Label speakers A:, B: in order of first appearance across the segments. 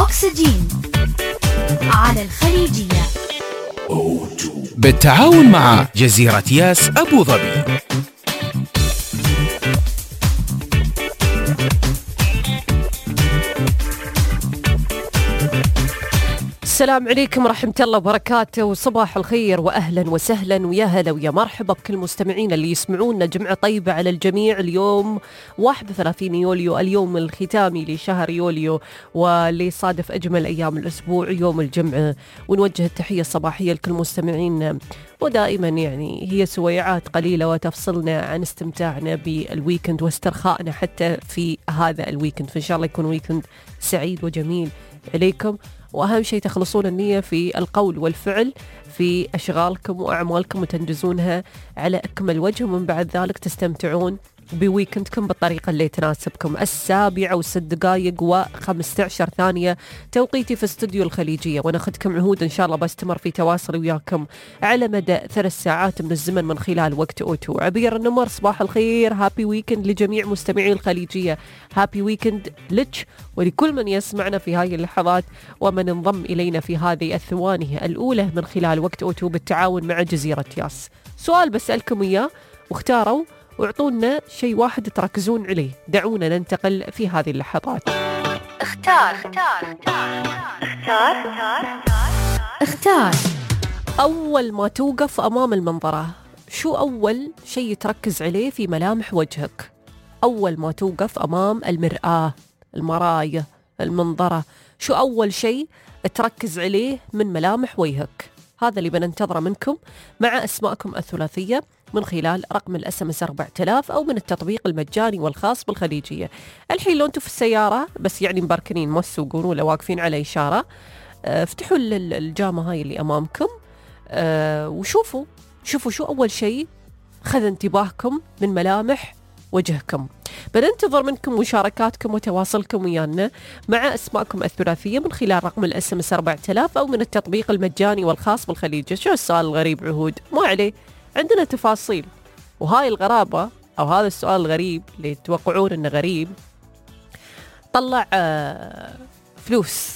A: أكسجين على الخليجية
B: بالتعاون مع جزيرة ياس أبو ظبي.
C: السلام عليكم ورحمة الله وبركاته، وصباح الخير وأهلا وسهلا ويا هلا ويا مرحبا بكل مستمعين اللي يسمعونا. جمعة طيبة على الجميع. اليوم 31 يوليو، اليوم الختامي لشهر يوليو، واللي صادف أجمل أيام الأسبوع يوم الجمعة. ونوجه التحية الصباحية لكل مستمعين، ودائما يعني هي سويعات قليلة وتفصلنا عن استمتاعنا بالويكند واسترخائنا حتى في هذا الويكند. فإن شاء الله يكون ويكند سعيد وجميل عليكم، وأهم شيء تخلصون النية في القول والفعل في أشغالكم وأعمالكم وتنجزونها على أكمل وجه، ومن بعد ذلك تستمتعون بويكندكم بالطريقة اللي تناسبكم. 7:05 ثانية توقيتي في استوديو الخليجية، وناخذكم عهود إن شاء الله بستمر في تواصل وياكم على مدى 3 ساعات من الزمن من خلال وقت أوتو. عبير النمر، صباح الخير، هابي ويكند لجميع مستمعي الخليجية، هابي ويكند لك ولكل من يسمعنا في هذه اللحظات ومن انضم إلينا في هذه الثواني الأولى من خلال وقت أوتو بالتعاون مع جزيرة ياس. سؤال بسألكم إياه واختاروا واعطونا شيء واحد تركزون عليه. دعونا ننتقل في هذه اللحظات. اختار. أول ما توقف أمام المنظرة، شو أول شيء تركز عليه في ملامح وجهك؟ أول ما توقف أمام المرآة، المراية، المنظرة، شو أول شيء تركز عليه من ملامح وجهك؟ هذا اللي بننتظره منكم مع أسماءكم الثلاثية من خلال رقم الSMS 4000 أو من التطبيق المجاني والخاص بالخليجية. الحين لو أنتم في السيارة بس يعني مبركنين ما تسوقون ولا واقفين على إشارة، افتحوا الجامة هاي اللي أمامكم، وشوفوا شو أول شيء خذ انتباهكم من ملامح وجهكم. بننتظر منكم مشاركاتكم وتواصلكم ويانا مع أسماءكم الثلاثية من خلال رقم الSMS 4000 أو من التطبيق المجاني والخاص بالخليجية. شو السؤال الغريب عهود؟ ما عليه، عندنا تفاصيل. وهاي الغرابة أو هذا السؤال الغريب اللي تتوقعون إنه غريب طلع فلوس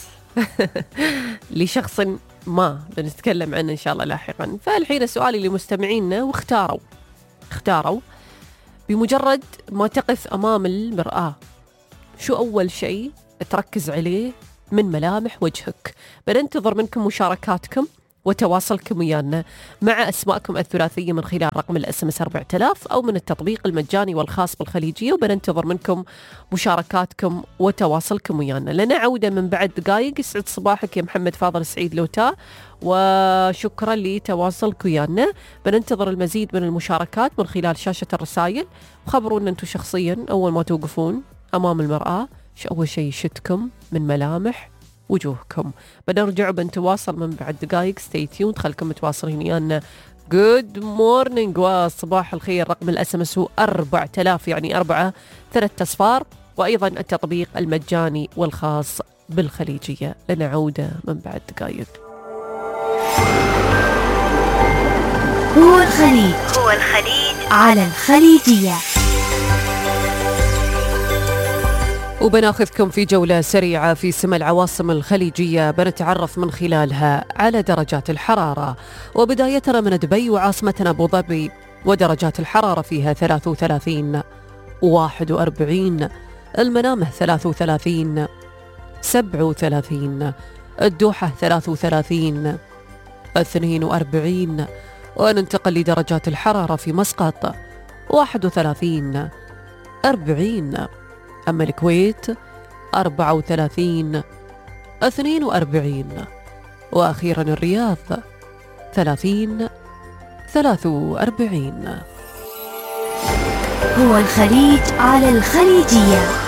C: لشخص ما بنتكلم عنه إن شاء الله لاحقا. فالحين سؤالي لمستمعينا واختاروا بمجرد ما تقف أمام المرآة، شو أول شيء تركز عليه من ملامح وجهك؟ بننتظر منكم مشاركاتكم وتواصلكم ويانا مع أسماءكم الثلاثية من خلال رقم الSMS 4000 أو من التطبيق المجاني والخاص بالخليجية. وبننتظر منكم مشاركاتكم وتواصلكم ويانا. لنا عودة من بعد دقائق. يسعد صباحك يا محمد فاضل سعيد لوتا، وشكرا لتواصلك ويانا. بننتظر المزيد من المشاركات من خلال شاشة الرسائل، وخبرونا أنتم شخصيا أول ما توقفون أمام المرآة شو أول شيء يشتكم من ملامح وجوهكم. بنرجع وبنتواصل من بعد دقائق. stay tuned، خلكم متواصلين ويانا. good morning وصباح الخير. رقم الSMS هو 4000 يعني 4 3 أصفار، وأيضا التطبيق المجاني والخاص بالخليجية. لنا عودة من بعد دقائق.
A: هو الخليج على الخليجية.
C: وبناخذكم في جولة سريعة في سما العواصم الخليجية، بنتعرف من خلالها على درجات الحرارة. وبدايتنا من دبي وعاصمتنا أبو ظبي، ودرجات الحرارة فيها 33 41، المنامه 33 37، الدوحة 33 42. وننتقل لدرجات الحرارة في مسقط 31 40، أما الكويت 34 42، وأخيرا الرياض 30 43.
A: هو الخليج على الخليجية.